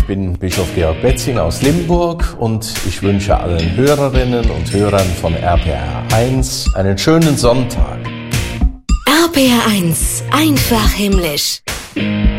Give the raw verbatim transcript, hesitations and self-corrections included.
bin Bischof Georg Betzing aus Limburg und ich wünsche allen Hörerinnen und Hörern von R P R eins einen schönen Sonntag. R P R eins, einfach himmlisch.